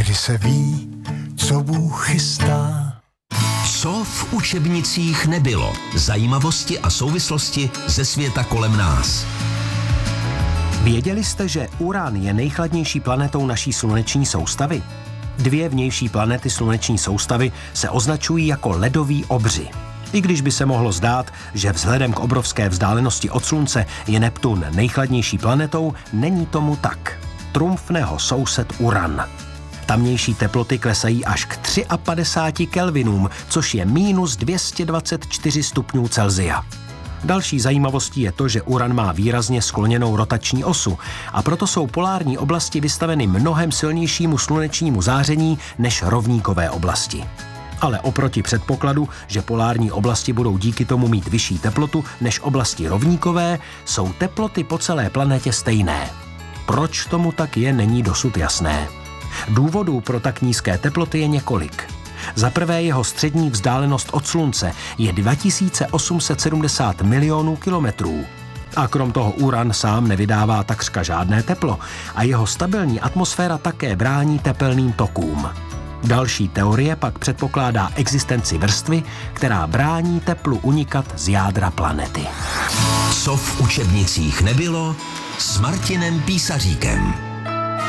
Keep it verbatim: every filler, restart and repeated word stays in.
kdy se ví, co Bůh chystá. Co v učebnicích nebylo? Zajímavosti a souvislosti ze světa kolem nás. Věděli jste, že Uran je nejchladnější planetou naší sluneční soustavy? Dvě vnější planety sluneční soustavy se označují jako ledoví obři. I když by se mohlo zdát, že vzhledem k obrovské vzdálenosti od Slunce je Neptun nejchladnější planetou, není tomu tak. Trumfne ho soused Uran. Tamnější teploty klesají až k padesát tři kelvinům, což je mínus dvě stě dvacet čtyři stupňů Celsia. Další zajímavostí je to, že Uran má výrazně skloněnou rotační osu a proto jsou polární oblasti vystaveny mnohem silnějšímu slunečnímu záření než rovníkové oblasti. Ale oproti předpokladu, že polární oblasti budou díky tomu mít vyšší teplotu než oblasti rovníkové, jsou teploty po celé planetě stejné. Proč tomu tak je, není dosud jasné. Důvodů pro tak nízké teploty je několik. Za prvé jeho střední vzdálenost od Slunce je dva tisíce osm set sedmdesát milionů kilometrů. A krom toho Uran sám nevydává takřka žádné teplo a jeho stabilní atmosféra také brání tepelným tokům. Další teorie pak předpokládá existenci vrstvy, která brání teplu unikat z jádra planety. Co v učebnicích nebylo s Martinem Písaříkem.